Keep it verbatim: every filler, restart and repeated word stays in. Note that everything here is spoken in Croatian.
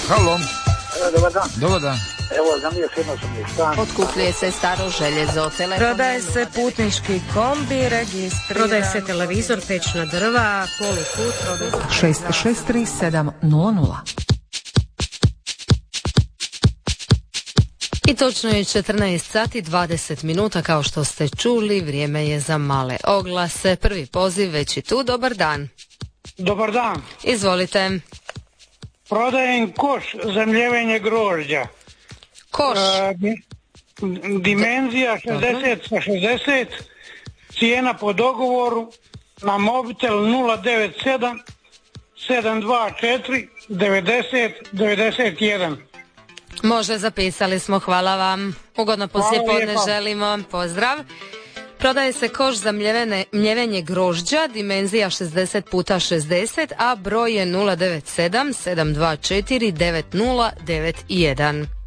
Halo. Evo, dobar dan. Dobar dan. Evo, za mi je firma sam je stan. Otkupljuje se staro željezo, telefon. Prodaje se putnički kombi, registriran. Prodaje se televizor, pečna drva, polukut. šest šest tri sedam nula nula. I točno je četrnaest sati dvadeset minuta, kao što ste čuli, vrijeme je za male oglase. Prvi poziv već i tu, dobar dan. Dobar dan. Izvolite. Prodajem koš za mljevenje grožđa. Koš. E, dimenzija šezdeset sa šezdeset, cijena po dogovoru, na mobitel nula devet sedam sedam dva četiri devedeset devedeset jedan. Može, zapisali smo, hvala vam. Ugodno poslijepodne želimo, pozdrav. Prodaje se koš za mljevene, mljevenje grožđa, dimenzija šezdeset puta šezdeset, a broj je nula devet sedam sedam dva četiri devet nula devet jedan.